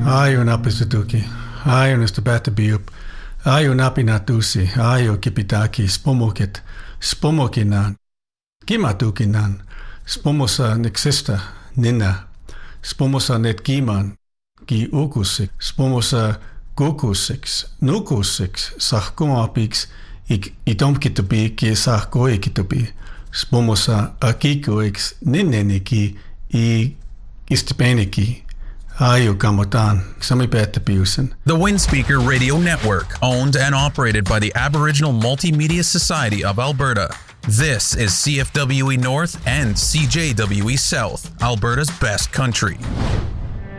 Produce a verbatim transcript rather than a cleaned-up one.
Ayo napisatuki, ayo nastabatabiyup, ayo napinatusi, ayo kipitaki, spomokit, spomokinan, kimatukinan, spomosa nexista, nina, spomosa netkiman, ki ukusik, spomosa kukusiks, nukusiks, sahkumapiks, ik itomkitubi, ki sahkoikitubi, spomosa akikuiks, nineniki, i istipeniki. The Windspeaker Radio Network, owned and operated by the Aboriginal Multimedia Society of Alberta. This is C F W E North and C J W E South, Alberta's best country.